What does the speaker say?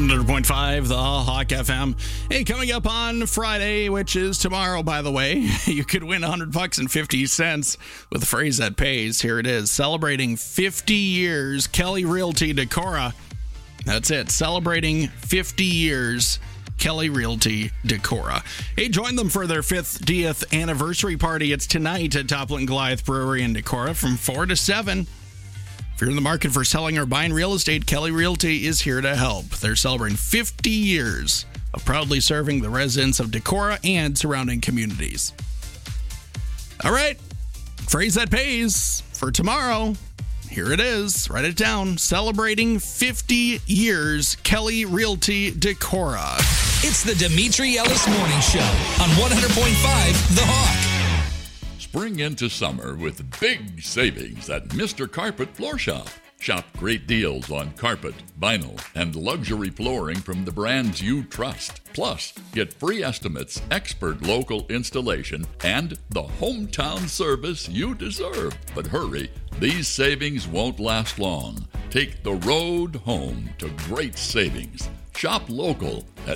100.5, the Hawk FM. Hey, coming up on Friday, which is tomorrow, by the way, you could win $100 and 50 cents with a phrase that pays. Here it is. Celebrating 50 years, Kelly Realty Decorah. That's it. Celebrating 50 years, Kelly Realty Decorah. Hey, join them for their 50th anniversary party. It's tonight at Toppling Goliath Brewery in Decorah from 4 to 7. If you're in the market for selling or buying real estate, Kelly Realty is here to help. They're celebrating 50 years of proudly serving the residents of Decorah and surrounding communities. All right, phrase that pays for tomorrow. Here it is. Write it down. Celebrating 50 years, Kelly Realty Decorah. It's the Dimitri Ellis Morning Show on 100.5 The Hawk. Spring into summer with big savings at Mr. Carpet Floor Shop. Shop great deals on carpet, vinyl, and luxury flooring from the brands you trust. Plus, get free estimates, expert local installation, and the hometown service you deserve. But hurry, these savings won't last long. Take the road home to great savings. Shop local at